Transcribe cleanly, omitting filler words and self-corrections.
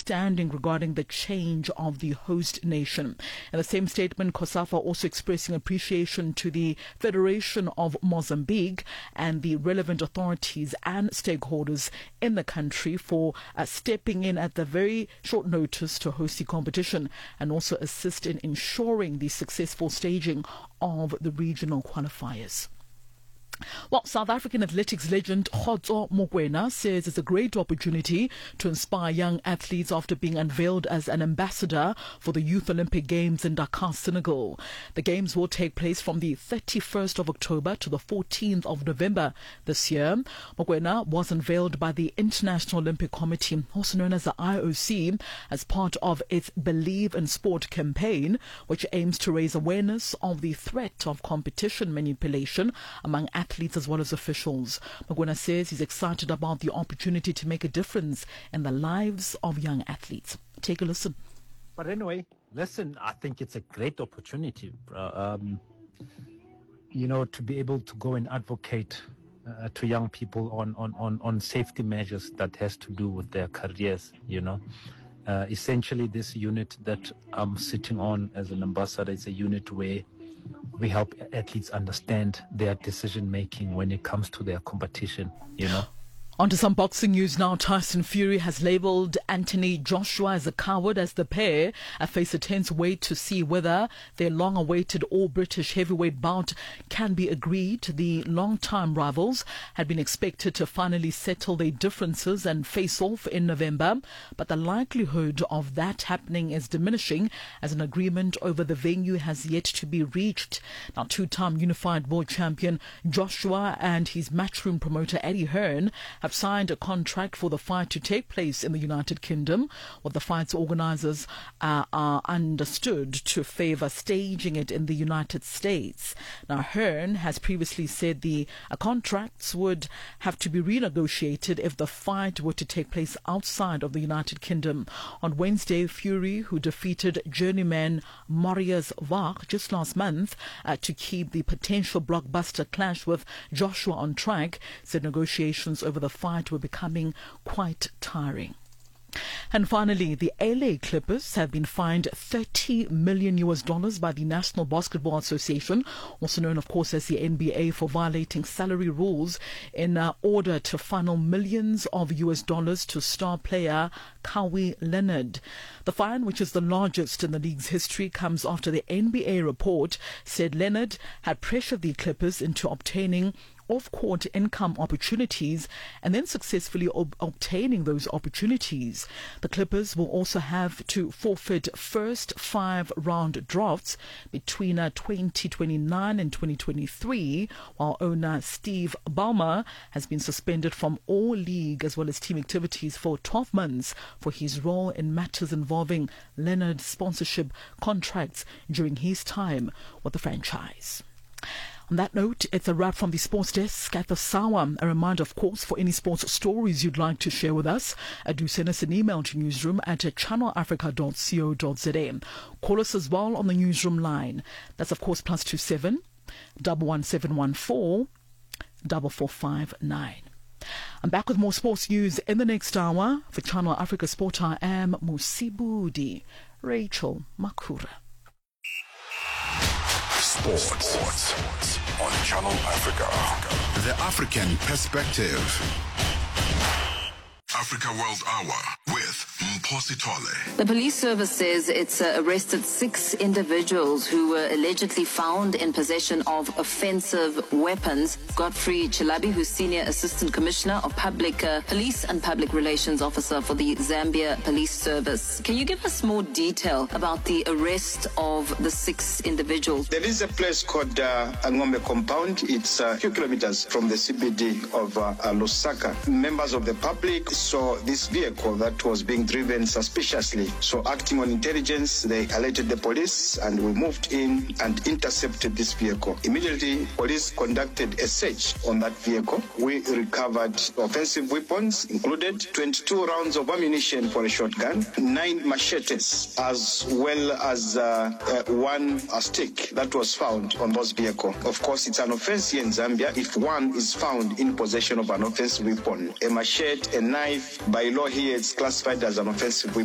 understanding regarding the change of the host nation. In the same statement, COSAFA also expressing appreciation to the Federation of Mozambique and the relevant authorities and stakeholders in the country for stepping in at the very short notice to host the competition and also assist in ensuring the successful staging of the regional qualifiers. Well, South African athletics legend Kgotso Mokoena says it's a great opportunity to inspire young athletes after being unveiled as an ambassador for the Youth Olympic Games in Dakar, Senegal. The Games will take place from the 31st of October to the 14th of November this year. Mokoena was unveiled by the International Olympic Committee, also known as the IOC, as part of its Believe in Sport campaign, which aims to raise awareness of the threat of competition manipulation among athletes as well as officials. Mokoena says he's excited about the opportunity to make a difference in the lives of young athletes. Take a listen. But anyway, listen, I think it's a great opportunity, to be able to go and advocate to young people on safety measures that has to do with their careers, Essentially, this unit that I'm sitting on as an ambassador is a unit where we help athletes understand their decision making when it comes to their competition, On to some boxing news now. Tyson Fury has labelled Anthony Joshua as a coward as the pair face a tense wait to see whether their long-awaited all-British heavyweight bout can be agreed. The long-time rivals had been expected to finally settle their differences and face off in November, but the likelihood of that happening is diminishing as an agreement over the venue has yet to be reached. Now, two-time unified world champion Joshua and his matchroom promoter Eddie Hearn have signed a contract for the fight to take place in the United Kingdom, with the fight's organisers are understood to favour staging it in the United States. Now, Hearn has previously said the contracts would have to be renegotiated if the fight were to take place outside of the United Kingdom. On Wednesday, Fury, who defeated journeyman Marius Vach just last month to keep the potential blockbuster clash with Joshua on track, said negotiations over the fight were becoming quite tiring. And finally, the LA Clippers have been fined $30 million by the National Basketball Association, also known, of course, as the NBA, for violating salary rules in order to funnel millions of US dollars to star player Kawhi Leonard. The fine, which is the largest in the league's history, comes after the NBA report said Leonard had pressured the Clippers into obtaining off-court income opportunities and then successfully obtaining those opportunities. The Clippers will also have to forfeit first 5 round drafts between 2029 and 2023, while owner Steve Ballmer has been suspended from all league as well as team activities for 12 months for his role in matters involving Leonard's sponsorship contracts during his time with the franchise. On that note, it's a wrap from the Sports Desk at the Sawa. A reminder, of course, for any sports stories you'd like to share with us, do send us an email to newsroom@channelafrica.co.za. Call us as well on the newsroom line. That's, of course, +27 11714 4459. I'm back with more sports news in the next hour. For Channel Africa Sport, I am Musibudi Rachel Makura. Sports on Channel Africa. The African Perspective. Africa World Hour with Mphosi Tole. The police service says it's arrested 6 individuals who were allegedly found in possession of offensive weapons. Godfrey Chilabi, who's Senior Assistant Commissioner of Public Police and Public Relations Officer for the Zambia Police Service. Can you give us more detail about the arrest of the 6 individuals? There is a place called Angombe Compound. It's a few kilometers from the CBD of Lusaka. Members of the public saw this vehicle that was being driven suspiciously. So acting on intelligence, they alerted the police and we moved in and intercepted this vehicle. Immediately, police conducted a search on that vehicle. We recovered offensive weapons, included 22 rounds of ammunition for a shotgun, 9 machetes, as well as 1 stick that was found on those vehicle. Of course, it's an offense here in Zambia if one is found in possession of an offensive weapon. A machete, a knife, by law here it's classified as an offensive weapon.